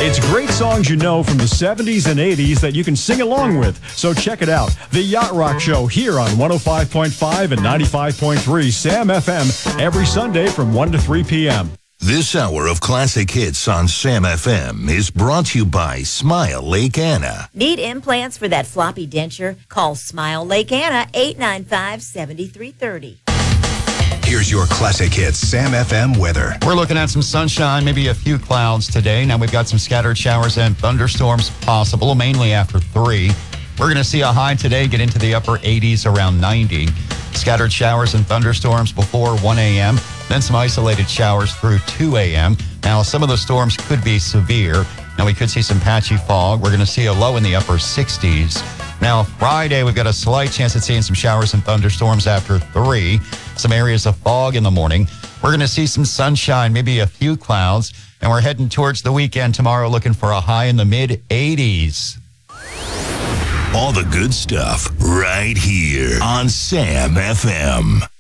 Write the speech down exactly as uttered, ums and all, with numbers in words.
It's great songs you know from the seventies and eighties that you can sing along with. So check it out. The Yacht Rock Show here on one oh five point five and ninety-five point three Sam F M every Sunday from one to three p.m. This hour of classic hits on Sam F M is brought to you by Smile Lake Anna. Need implants for that floppy denture? Call Smile Lake Anna, eight nine five, seven three three oh. Here's your classic hits Sam F M weather. We're looking at some sunshine, maybe a few clouds today. Now we've got some scattered showers and thunderstorms possible, mainly after three. We're going to see a high today get into the upper eighties, around ninety. Scattered showers and thunderstorms before one a.m., then some isolated showers through two a.m. Now, some of the storms could be severe. Now, we could see some patchy fog. We're going to see a low in the upper sixties. Now, Friday, we've got a slight chance of seeing some showers and thunderstorms after three. Some areas of fog in the morning. We're going to see some sunshine, maybe a few clouds. And we're heading towards the weekend tomorrow, looking for a high in the mid eighties. All the good stuff right here on Sam F M.